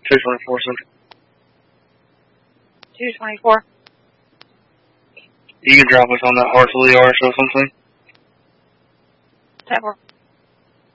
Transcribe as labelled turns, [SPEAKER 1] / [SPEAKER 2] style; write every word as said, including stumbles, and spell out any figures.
[SPEAKER 1] two twenty-four, sir.
[SPEAKER 2] two twenty-four.
[SPEAKER 1] You can drop us on that Hartsville R S O something.
[SPEAKER 2] That works.